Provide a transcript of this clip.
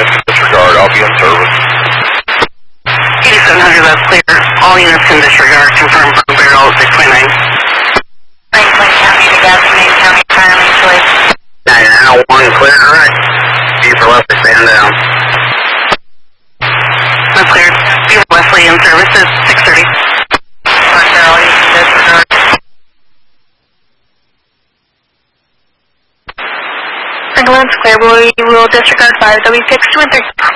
Disregard, I'll be in service. 8700, that's clear. All units can disregard. Confirm burn barrel 629. Franklin County to Gasoline County Fireman Choice. 991, clear direct. B for Leslie, stand down. That's cleared. B for Leslie in service is 630. Burn barrel, you can disregard. Franklin, clear. We will disregard 5 WPX 2 and 3.